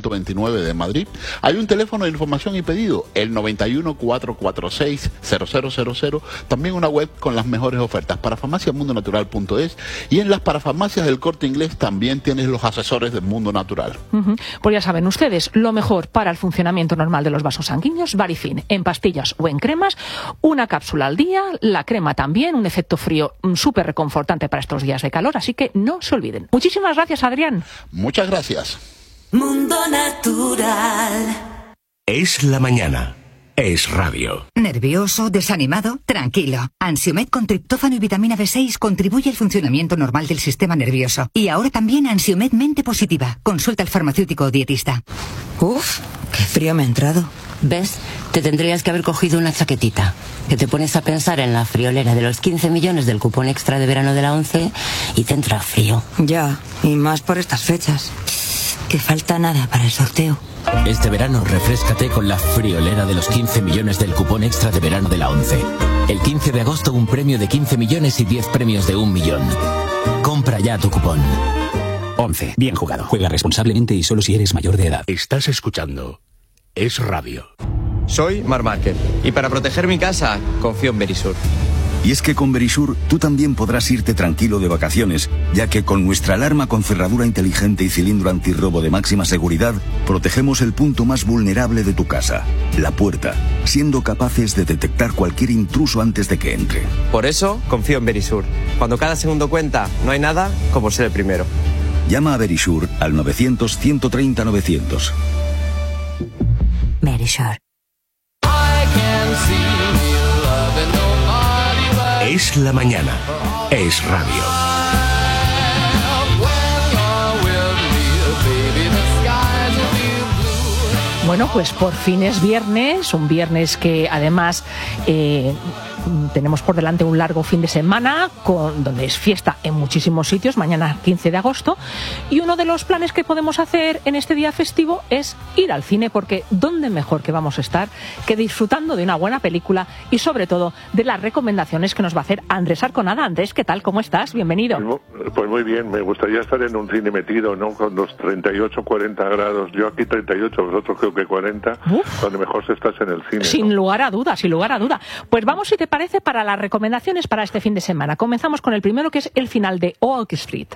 129 de Madrid. Hay un teléfono de información y pedido, el 91-446-0000. También una web con las mejores ofertas, parafarmaciamundonatural.es, y en las parafarmacias del Corte Inglés también tienes los asesores del Mundo Natural. Pues ya saben ustedes, lo mejor para el funcionamiento normal de los vasos sanguíneos, Varifin, en pastillas o en cremas, una cápsula al día, la crema también, un efecto frío súper reconfortante para estos días de calor, así que no se olviden. Muchísimas gracias, Adrián. Muchas gracias. Mundo Natural. Es la mañana. Es radio. ¿Nervioso? ¿Desanimado? Tranquilo. Ansiomed con triptófano y vitamina B6 contribuye al funcionamiento normal del sistema nervioso. Y ahora también Ansiomed Mente Positiva. Consulta al farmacéutico o dietista. Uf, qué frío me ha entrado. ¿Ves? Te tendrías que haber cogido una chaquetita. Que te pones a pensar en la friolera de los 15 millones del cupón extra de verano de la ONCE y te entra frío. Ya, y más por estas fechas. Que falta nada para el sorteo. Este verano refréscate con la friolera de los 15 millones del cupón extra de verano de la ONCE. El 15 de agosto un premio de 15 millones y 10 premios de 1 millón. Compra ya tu cupón. ONCE, bien jugado. Juega responsablemente y solo si eres mayor de edad. Estás escuchando Es Radio. Soy Marc Márquez y para proteger mi casa confío en Verisur. Y es que con Verisur tú también podrás irte tranquilo de vacaciones, ya que con nuestra alarma con cerradura inteligente y cilindro antirrobo de máxima seguridad, protegemos el punto más vulnerable de tu casa, la puerta, siendo capaces de detectar cualquier intruso antes de que entre. Por eso confío en Verisur. Cuando cada segundo cuenta, no hay nada como ser el primero. Llama a Verisur al 900-130-900. Verisur. Es la mañana. Es radio. Bueno, pues por fin es viernes, un viernes que además tenemos por delante un largo fin de semana donde es fiesta en muchísimos sitios, mañana 15 de agosto, y uno de los planes que podemos hacer en este día festivo es ir al cine, porque ¿dónde mejor que vamos a estar que disfrutando de una buena película y sobre todo de las recomendaciones que nos va a hacer Andrés Arconada? Andrés, ¿qué tal? ¿Cómo estás? Bienvenido. Pues muy bien, me gustaría estar en un cine metido, ¿no? Con los 38, 40 grados, yo aquí 38, vosotros creo que 40, donde mejor se estás en el cine. Sin lugar a duda, sin lugar a duda. Pues vamos, si te parece, para las recomendaciones para este fin de semana. Comenzamos con el primero, que es el final de Oak Street.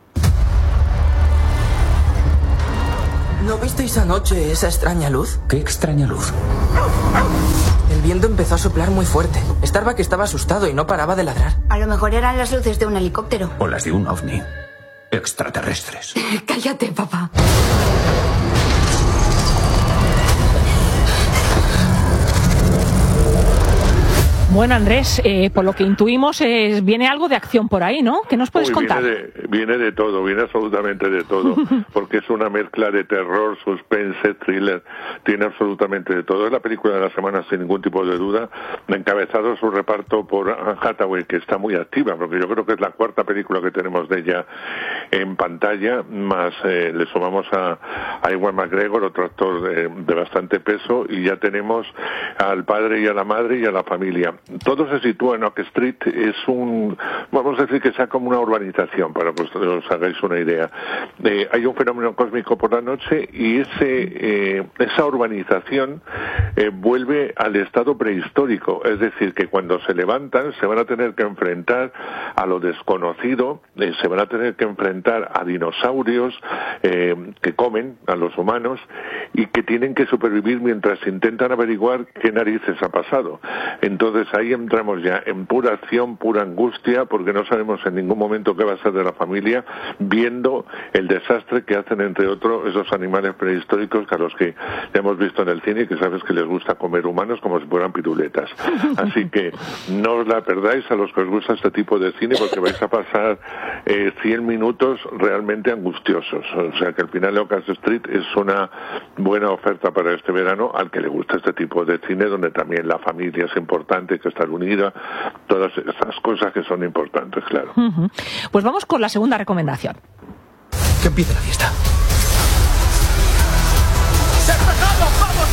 ¿No visteis anoche esa extraña luz? ¿Qué extraña luz? El viento empezó a soplar muy fuerte. Starbuck estaba asustado y no paraba de ladrar. A lo mejor eran las luces de un helicóptero. O las de un ovni. Extraterrestres. Cállate, papá. Bueno, Andrés, por lo que intuimos, viene algo de acción por ahí, ¿no? ¿Qué nos puedes contar? Viene de todo, viene absolutamente de todo, porque es una mezcla de terror, suspense, thriller, tiene absolutamente de todo. Es la película de la semana sin ningún tipo de duda, encabezado su reparto por Anne Hathaway, que está muy activa, porque yo creo que es la cuarta película que tenemos de ella en pantalla, más le sumamos a Ewan McGregor, otro actor de bastante peso, y ya tenemos al padre y a la madre y a la familia. Todo se sitúa en Oak Street, es vamos a decir que sea como una urbanización, para que os hagáis una idea. Hay un fenómeno cósmico por la noche y esa urbanización vuelve al estado prehistórico, es decir, que cuando se levantan se van a tener que enfrentar a lo desconocido, se van a tener que enfrentar a dinosaurios que comen a los humanos y que tienen que supervivir mientras intentan averiguar qué narices ha pasado. Entonces ahí entramos ya en pura acción, pura angustia, porque no sabemos en ningún momento qué va a ser de la familia, viendo el desastre que hacen, entre otros, esos animales prehistóricos que a los que ya hemos visto en el cine, que sabes que les gusta comer humanos como si fueran piruletas. Así que no os la perdáis a los que os gusta este tipo de cine, porque vais a pasar 100 minutos realmente angustiosos. O sea que al final Oak Street es una buena oferta para este verano al que le gusta este tipo de cine, donde también la familia es importante, que estar unida, todas esas cosas que son importantes, claro. Pues vamos con la segunda recomendación. Que empiece la fiesta. ¡Despejado! ¡Vamos,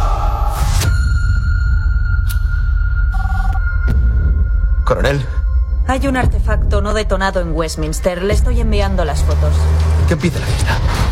vamos! Coronel. Hay un artefacto no detonado en Westminster. Le estoy enviando las fotos. Que empiece la fiesta.